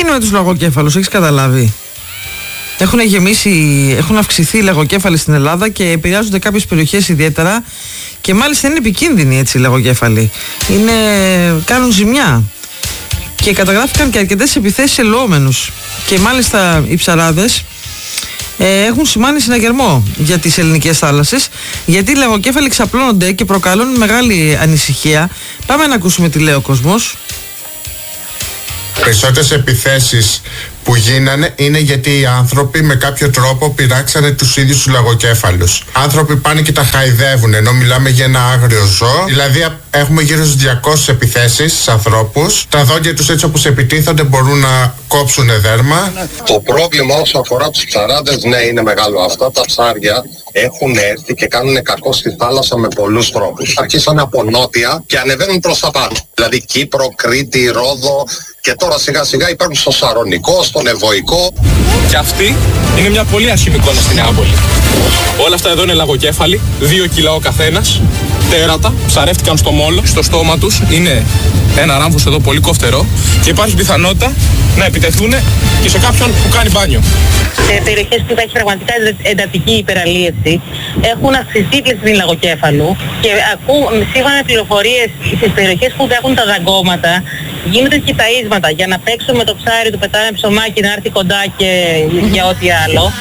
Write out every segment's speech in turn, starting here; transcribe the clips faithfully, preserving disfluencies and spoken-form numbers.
είναι με τους λαγοκέφαλους, έχεις καταλάβει? Έχουν γεμίσει, έχουν αυξηθεί οι λαγοκέφαλοι στην Ελλάδα και επηρεάζονται κάποιες περιοχές ιδιαίτερα και μάλιστα είναι επικίνδυνοι έτσι οι λαγοκέφαλοι. Είναι, κάνουν ζημιά και καταγράφηκαν και αρκετές επιθέσεις σε λοόμενους και μάλιστα οι ψαράδες ε, έχουν σημάνει συναγερμό για τις ελληνικές θάλασσες, γιατί οι λαγοκέφαλοι ξαπλώνονται και προκαλούν μεγάλη ανησυχία. Πάμε να ακούσουμε τι λέει ο κόσμος. Περισσότερες επιθέσεις που γίνανε είναι γιατί οι άνθρωποι με κάποιο τρόπο πειράξανε τους ίδιους τους λαγοκέφαλους. Άνθρωποι πάνε και τα χαϊδεύουν, ενώ μιλάμε για ένα άγριο ζώο. Δηλαδή έχουμε γύρω στις διακόσιες επιθέσεις στους ανθρώπους. Τα δόντια τους έτσι όπως επιτίθονται μπορούν να κόψουν δέρμα. Το πρόβλημα όσο αφορά τους ψαράδες, ναι, είναι μεγάλο. Αυτά τα ψάρια έχουν έρθει και κάνουν κακό στη θάλασσα με πολλούς τρόπους. Αρχίσαν από νότια και ανεβαίνουν προς τα πάνω. Δηλαδή Κύπρο, Κρήτη, Ρόδο και τώρα σιγά σιγά υπάρχουν στο Σαρονικό, στον Ευωικό. Και αυτή είναι μια πολύ άσχημη εικόνα στην Νεάπολη. Όλα αυτά εδώ είναι λαγοκέφαλοι, δύο κιλά ο καθένας, τέρατα, ψαρεύτηκαν στο μόλο, στο στόμα τους είναι ένα ράμφος εδώ πολύ κοφτερό και υπάρχει πιθανότητα να επιτεθούν και σε κάποιον που κάνει μπάνιο. Σε περιοχές που υπάρχει πραγματικά εντατική υπεραλίευση έχουν αυξηθεί οι πληθυσμοί λαγοκέφαλου και ακού, σύμφωνα με πληροφορίες στις περιοχές που έχουν τα δαγκώματα γίνονται και ταΐσματα για να παίξουν με το ψάρι, του πετάνε ψωμάκι να έρθει κοντά και για ό,τι άλλο.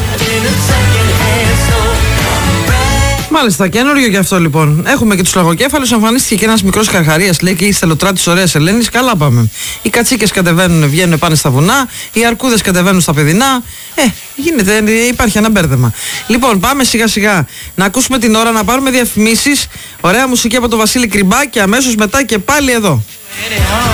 Μάλιστα, καινούριο γι' αυτό λοιπόν. Έχουμε και τους λαγοκέφαλους. Εμφανίστηκε και ένας μικρός Καρχαρίας, λέει, και η στελοτράτης ωραίας Ελένης. Καλά πάμε. Οι κατσίκες κατεβαίνουν, βγαίνουν, πάνε στα βουνά. Οι αρκούδες κατεβαίνουν στα παιδινά. Ε, γίνεται, υπάρχει ένα μπέρδεμα. Λοιπόν, πάμε σιγά σιγά να ακούσουμε την ώρα, να πάρουμε διαφημίσεις. Ωραία μουσική από τον Βασίλη Κρυμπά και αμέσως μετά και πάλι εδώ.